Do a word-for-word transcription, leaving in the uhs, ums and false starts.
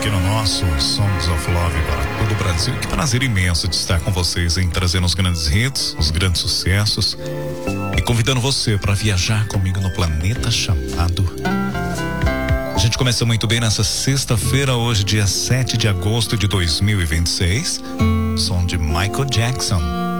aqui no nosso Songs of Love para todo o Brasil. Que prazer imenso de estar com vocês, em trazendo os grandes hits, os grandes sucessos e convidando você para viajar comigo no planeta chamado. A gente começa muito bem nessa sexta-feira, hoje dia sete de agosto de dois mil e vinte e seis. Som de Michael Jackson.